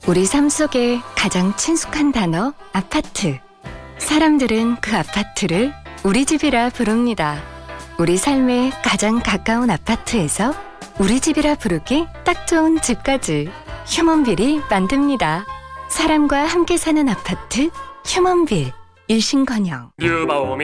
우리 삶 속에 가장 친숙한 단어 아파트. 사람들은 그 아파트를 우리 집이라 부릅니다. 우리 삶에 가장 가까운 아파트에서 우리 집이라 부르기 딱 좋은 집까지 휴먼빌이 만듭니다. 사람과 함께 사는 아파트 휴먼빌. 일신건영. 뉴바오미